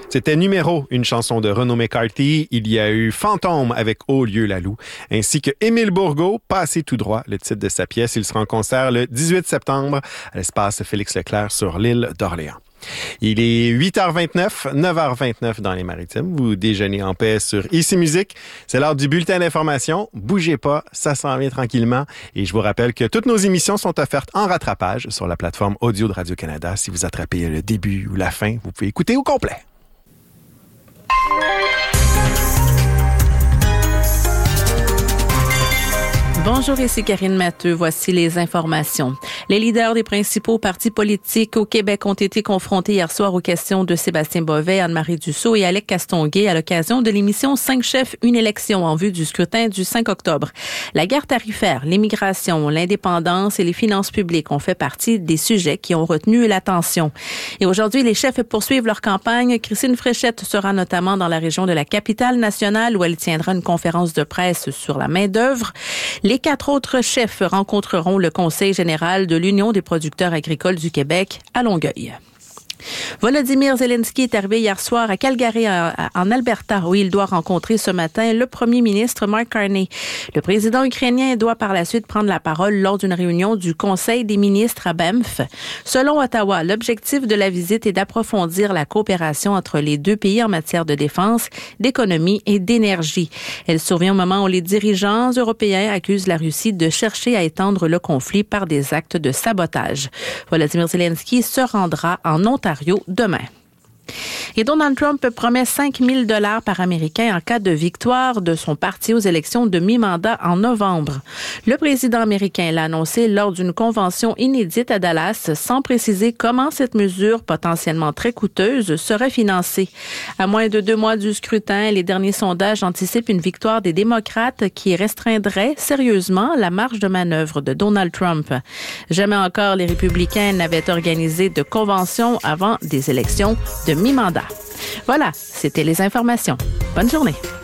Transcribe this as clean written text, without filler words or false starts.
C'était Numéro, une chanson de Renaud McCarthy. Il y a eu Fantôme avec Au lieu la Loue, ainsi que Émile Bourgault, Passé tout droit, le titre de sa pièce. Il sera en concert le 18 septembre à l'espace Félix Leclerc sur l'île d'Orléans. Il est 8h29, 9h29 dans les Maritimes. Vous déjeunez en paix sur Ici Musique. C'est l'heure du bulletin d'information. Bougez pas, ça s'en vient tranquillement. Et je vous rappelle que toutes nos émissions sont offertes en rattrapage sur la plateforme audio de Radio-Canada. Si vous attrapez le début ou la fin, vous pouvez écouter au complet. Bonjour, ici Karine Matteux. Voici les informations. Les leaders des principaux partis politiques au Québec ont été confrontés hier soir aux questions de Sébastien Bovet, Anne-Marie Dussault et Alec Castonguay à l'occasion de l'émission 5 chefs, une élection en vue du scrutin du 5 octobre. La guerre tarifaire, l'immigration, l'indépendance et les finances publiques ont fait partie des sujets qui ont retenu l'attention. Et aujourd'hui, les chefs poursuivent leur campagne. Christine Fréchette sera notamment dans la région de la Capitale-Nationale où elle tiendra une conférence de presse sur la main-d'œuvre. Les 4 autres chefs rencontreront le Conseil général de l'Union des producteurs agricoles du Québec à Longueuil. Volodymyr Zelensky est arrivé hier soir à Calgary, en Alberta, où il doit rencontrer ce matin le premier ministre Mark Carney. Le président ukrainien doit par la suite prendre la parole lors d'une réunion du Conseil des ministres à Banff. Selon Ottawa, l'objectif de la visite est d'approfondir la coopération entre les deux pays en matière de défense, d'économie et d'énergie. Elle survient au moment où les dirigeants européens accusent la Russie de chercher à étendre le conflit par des actes de sabotage. Volodymyr Zelensky se rendra en Ontario demain. Et Donald Trump promet 5 000 $ par Américain en cas de victoire de son parti aux élections de mi-mandat en novembre. Le président américain l'a annoncé lors d'une convention inédite à Dallas, sans préciser comment cette mesure, potentiellement très coûteuse, serait financée. À moins de 2 mois du scrutin, les derniers sondages anticipent une victoire des démocrates qui restreindrait sérieusement la marge de manœuvre de Donald Trump. Jamais encore les républicains n'avaient organisé de convention avant des élections de mi-mandat. Voilà, c'était les informations. Bonne journée.